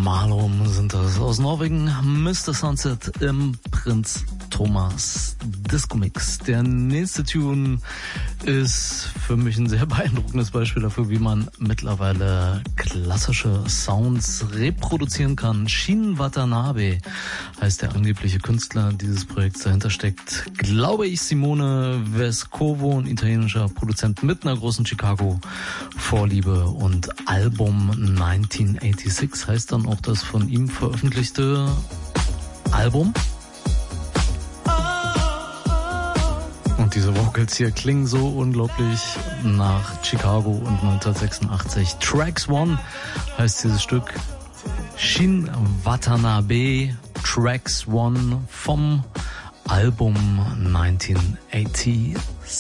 Malum sind das aus Norwegen. Mr. Sunset im Prinz Thomas Disco Mix. Der nächste Tune ist für mich ein sehr beeindruckendes Beispiel dafür, wie man mittlerweile klassische Sounds reproduzieren kann. Shin Watanabe heißt der angebliche Künstler dieses Projekts. Dahinter steckt, glaube ich, Simone Vescovo, ein italienischer Produzent mit einer großen Chicago-Vorliebe, und Album 1986 heißt dann auch das von ihm veröffentlichte Album. Und diese Vocals hier klingen so unglaublich nach Chicago und 1986. Tracks One heißt dieses Stück. Shin Watanabe, Tracks One vom Album 1986.